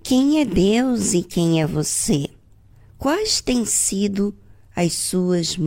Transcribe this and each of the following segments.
Quem é Deus e quem é você? Quais têm sido as suas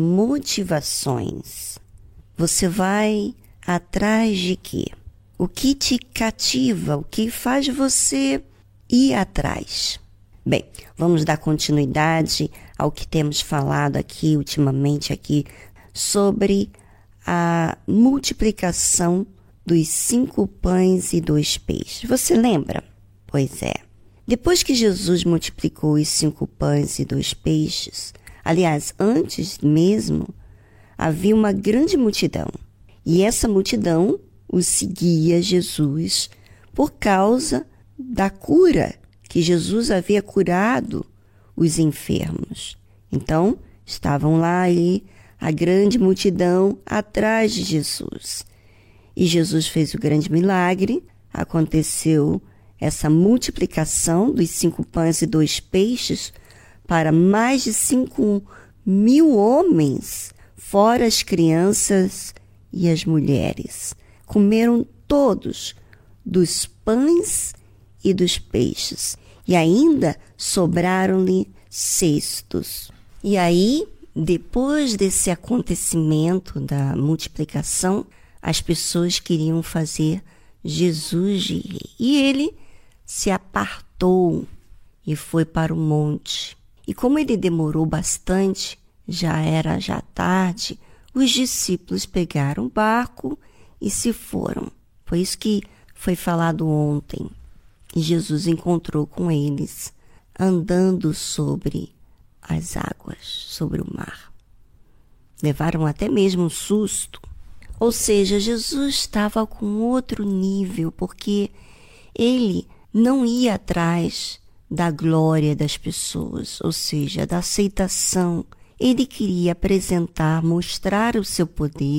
motivações? Você vai atrás de quê? O que te cativa? O que faz você ir atrás? Bem, vamos dar continuidade ao que temos falado aqui ultimamente aqui sobre a multiplicação dos 5 pães e 2 peixes. Você lembra? Pois é. Depois que Jesus multiplicou os 5 pães e 2 peixes, aliás, antes mesmo, havia uma grande multidão. E essa multidão o seguia Jesus por causa da cura, que Jesus havia curado os enfermos. Então, estavam lá aí a grande multidão atrás de Jesus. E Jesus fez o grande milagre, aconteceu essa multiplicação dos 5 pães e 2 peixes para mais de 5.000 homens, fora as crianças e as mulheres. Comeram todos dos pães e dos peixes, e ainda sobraram-lhe cestos. E aí, depois desse acontecimento da multiplicação, as pessoas queriam fazer Jesus de rei. E ele se apartou e foi para o monte. E como ele demorou bastante, já era tarde, os discípulos pegaram o barco e se foram. Foi isso que foi falado ontem. E Jesus encontrou com eles, andando sobre as águas, sobre o mar. Levaram até mesmo um susto. Ou seja, Jesus estava com outro nível, porque ele não ia atrás da glória das pessoas, ou seja, da aceitação. Ele queria apresentar, mostrar o seu poder,